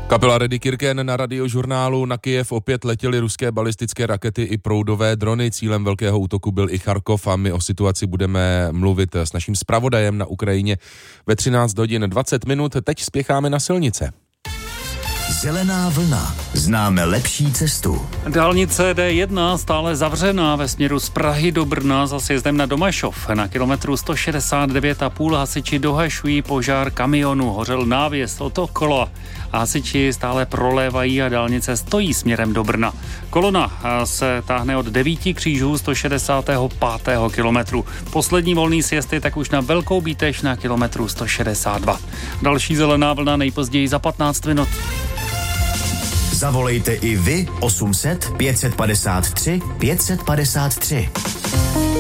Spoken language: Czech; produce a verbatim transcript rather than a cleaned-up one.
Kapela Reddy Kirken na radiožurnálu. Na Kyjev opět letěly ruské balistické rakety i proudové drony. Cílem velkého útoku byl i Charkov a my o situaci budeme mluvit s naším zpravodajem na Ukrajině ve třináct hodin dvacet minut. Teď spěcháme na silnice. Zelená vlna. Známe lepší cestu. Dálnice D jedna stále zavřená ve směru z Prahy do Brna za sjezdem na Domašov. Na kilometru sto šedesát devět a půl hasiči dohašují požár kamionu. Hořel návěs od okolo. Hasiči stále prolévají a dálnice stojí směrem do Brna. Kolona se táhne od devíti křížů sto šedesátého pátého kilometru. Poslední volný sjezd je tak už na Velkou Bíteš na kilometru sto šedesát dva. Další zelená vlna nejpozději za patnáct minut. Zavolejte i vy osm set pět set padesát tři pět set padesát tři.